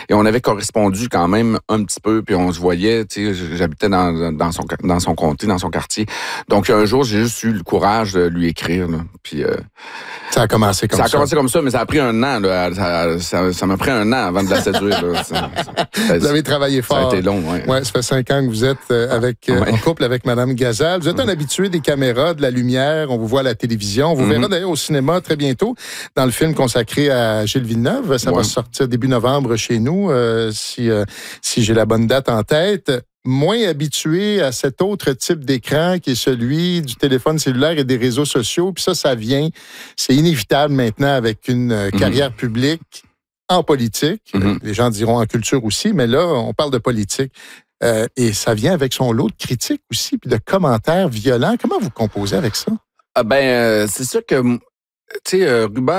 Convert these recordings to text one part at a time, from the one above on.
Et on avait correspondu quand même un petit peu, puis on se voyait, tu sais, j'habitais dans son comté, dans son quartier. Donc, un jour, j'ai juste eu le courage de lui écrire, là. Puis, ça a commencé comme ça. Ça a commencé comme ça, mais ça a pris un an, là. Ça m'a pris un an avant de la séduire, là. Vous avez travaillé fort. Ça a été long, oui. Ouais, ça fait 5 ans que vous êtes en couple avec Mme Gazal. Vous êtes un habitué des caméras, de la lumière. On vous voit à la télévision. On vous verra d'ailleurs au cinéma très bientôt dans le film consacré à Gilles Villeneuve. Ça va sortir début novembre chez nous, si j'ai la bonne date en tête. Moins habitué à cet autre type d'écran qui est celui du téléphone cellulaire et des réseaux sociaux. Puis ça vient. C'est inévitable maintenant avec une carrière publique en politique. Les gens diront en culture aussi, mais là, on parle de politique. Et ça vient avec son lot de critiques aussi, puis de commentaires violents. Comment vous composez avec ça? C'est sûr que, tu sais, Ruba,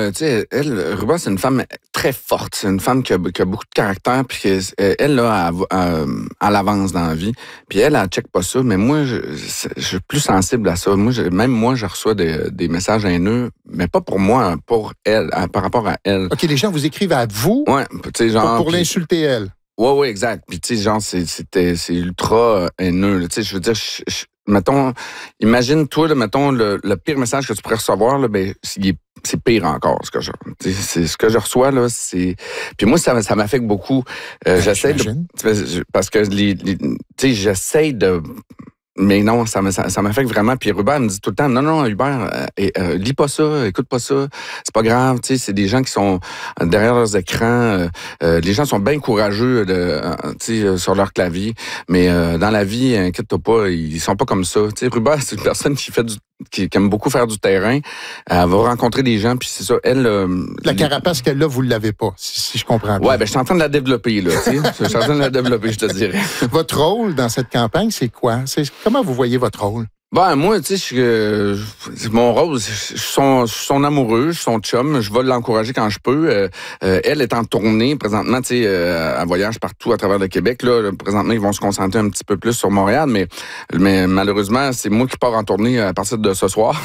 Ruba, c'est une femme très forte. C'est une femme qui a beaucoup de caractère, puis elle, là, elle avance dans la vie. Puis elle check pas ça, mais moi, je suis plus sensible à ça. Même moi, je reçois des messages haineux, mais pas pour moi, pour elle, par rapport à elle. OK, les gens vous écrivent à vous tu sais, genre... Pour l'insulter, elle. Oui, exact. Puis, tu sais, genre, c'est ultra haineux. Tu sais, je veux dire, mettons, imagine, toi, là, mettons, le pire message que tu pourrais recevoir, là, c'est pire encore, ce que c'est ce que je reçois, là, c'est... Puis moi, ça m'affecte beaucoup. J'essaie parce que, tu sais, j'essaie de... Mais non, ça m'affecte vraiment. Puis Ruba, elle me dit tout le temps, non, Hubert, lis pas ça, écoute pas ça, c'est pas grave. Tu sais, c'est des gens qui sont derrière leurs écrans. Les gens sont bien courageux, tu sais, sur leur clavier. Mais dans la vie, inquiète-toi pas, ils sont pas comme ça. Tu sais, Ruba, c'est une personne qui aime beaucoup faire du terrain. Elle va rencontrer des gens, puis c'est ça, elle... la carapace qu'elle a, vous l'avez pas, si je comprends bien. Ouais, je suis en train de la développer, là, tu sais. Je suis en train de la développer, je te dirais. Votre rôle dans cette campagne, c'est quoi? Comment vous voyez votre rôle? Moi, tu sais, mon rôle, je suis son amoureux, je suis son chum, je vais l'encourager quand je peux. Elle est en tournée présentement, tu sais, elle voyage partout à travers le Québec. Là, présentement, ils vont se concentrer un petit peu plus sur Montréal, mais malheureusement, c'est moi qui pars en tournée à partir de ce soir.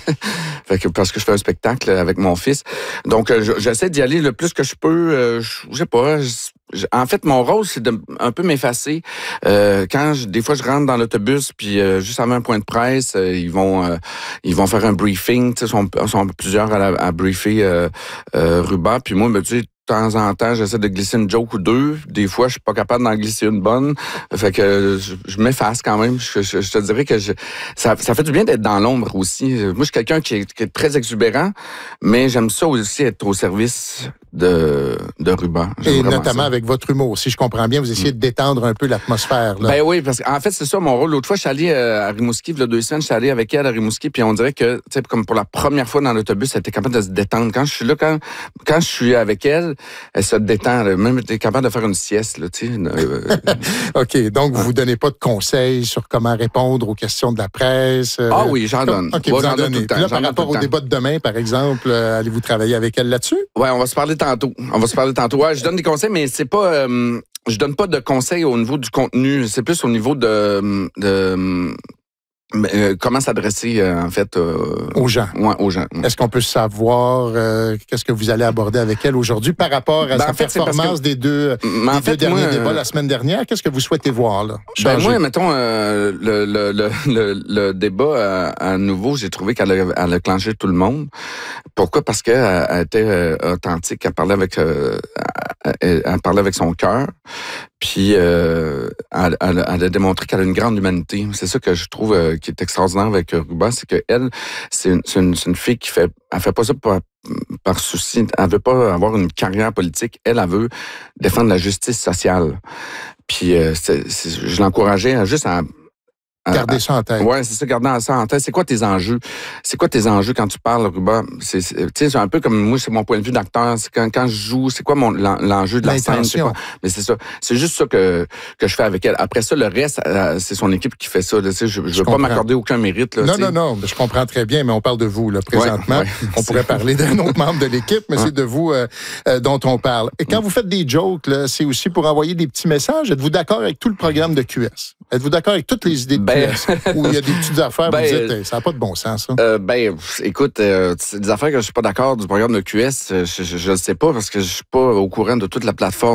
Parce que je fais un spectacle avec mon fils. Donc, j'essaie d'y aller le plus que je peux. Je sais pas. En fait, mon rôle, c'est de un peu m'effacer. Des fois, je rentre dans l'autobus, puis juste avant un point de presse, ils vont faire un briefing. Tu sais, sont plusieurs à briefer Ruba. Puis moi, tu sais, de temps en temps, j'essaie de glisser une joke ou deux. Des fois, je suis pas capable d'en glisser une bonne. Fait que je m'efface quand même. Je te dirais que ça fait du bien d'être dans l'ombre aussi. Moi, je suis quelqu'un qui est très exubérant, mais j'aime ça aussi être au service de Ruba. Et notamment avec votre humour. Si je comprends bien, vous essayez de détendre un peu l'atmosphère. Là. Oui, parce qu'en fait, c'est ça mon rôle. L'autre fois, je suis allé à Rimouski, il y a 2 semaines, je suis allé avec elle à Rimouski, puis on dirait que, tu sais, comme pour la première fois dans l'autobus, elle était capable de se détendre. Quand je suis là, quand je suis avec elle se détend. Même elle est capable de faire une sieste, là, tu sais. OK, donc vous donnez pas de conseils sur comment répondre aux questions de la presse? Ah oui, j'en donne. OK, vous en donnez. Puis là, par rapport au débat de demain, par exemple, allez-vous travailler avec elle là-dessus? Oui, on va se parler tantôt. Ouais, je donne des conseils, mais c'est pas... je donne pas de conseils au niveau du contenu. C'est plus au niveau de comment s'adresser, en fait... aux gens. Ouais, aux gens. Est-ce qu'on peut savoir qu'est-ce que vous allez aborder avec elle aujourd'hui par rapport à sa performance des deux derniers débats la semaine dernière? Qu'est-ce que vous souhaitez voir, là? Moi, mettons, le débat à nouveau, j'ai trouvé qu'elle a clenché tout le monde. Pourquoi? Parce qu'elle était authentique. Elle parlait avec son cœur. Puis, elle a démontré qu'elle a une grande humanité. C'est ça que je trouve qui est extraordinaire avec Ruba, c'est qu'elle, c'est une fille elle fait pas ça par souci. Elle veut pas avoir une carrière politique. Elle veut défendre la justice sociale. Puis, je l'encourageais juste à garder ça en tête. Oui, c'est ça, garder ça en tête. C'est quoi tes enjeux? C'est quoi tes enjeux quand tu parles, Ruba? C'est un peu comme moi, c'est mon point de vue d'acteur. C'est quand je joue, c'est quoi l'enjeu de la scène? Mais c'est ça. C'est juste ça que je fais avec elle. Après ça, le reste, c'est son équipe qui fait ça. Là, je veux pas m'accorder aucun mérite. Là, non, je comprends très bien, mais on parle de vous, là, présentement. Ouais. On pourrait parler d'un autre membre de l'équipe, mais c'est de vous dont on parle. Et quand vous faites des jokes, là, c'est aussi pour envoyer des petits messages. Êtes-vous d'accord avec tout le programme de QS? Êtes-vous d'accord avec toutes les idées de QS? Où il y a des petites affaires, vous dites, ça n'a pas de bon sens, ça. Écoute, c'est des affaires que je suis pas d'accord du programme de QS. Je ne sais pas parce que je suis pas au courant de toute la plateforme.